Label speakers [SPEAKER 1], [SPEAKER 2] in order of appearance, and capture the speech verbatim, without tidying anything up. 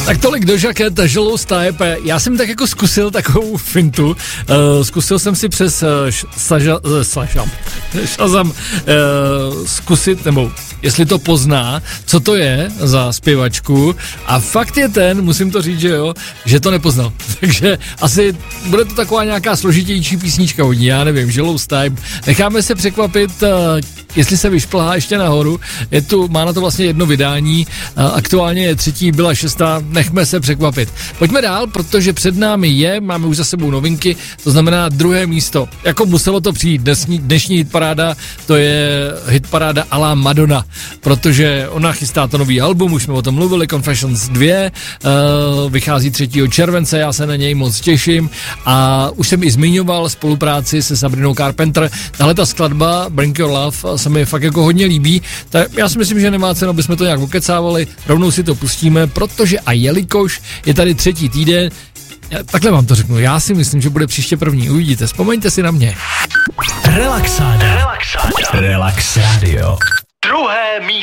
[SPEAKER 1] Tak tolik do Žaket, Želou Type. Já jsem tak jako zkusil takovou fintu. Uh, zkusil jsem si přes uh, Saža, uh, Sažam, Shazam uh, zkusit, nebo jestli to pozná, co to je za zpěvačku. A fakt je ten, musím to říct, že jo, že to nepoznal. Takže asi bude to taková nějaká složitější písnička od ní, já nevím, Želou Type. Necháme se překvapit, uh, jestli se vyšplhá ještě nahoru. Je tu, má na to vlastně jedno vydání, uh, aktuálně je třetí, byla šestá, nechme se překvapit. Pojďme dál, protože před námi je, máme už za sebou novinky, to znamená druhé místo. Jako muselo to přijít, dnešní, dnešní hitparáda, to je hitparáda a la Madonna, protože ona chystá to nový album, už jsme o tom mluvili, Confessions dva, uh, vychází třetího července, já se na něj moc těším a už jsem i zmiňoval spolupráci se Sabrinou Carpenter. Tahle ta skladba Bring Your Love se mi fakt jako hodně líbí, tak já si myslím, že nemá cenu, aby jsme to nějak okecávali, rovnou si to pustíme, protože a jelikož je tady třetí týden, takhle vám to řeknu, já si myslím, že bude příště první, uvidíte, vzpomeňte si na mě.
[SPEAKER 2] Relaxáda. Relaxáda. Relax Radio. Druhé místo.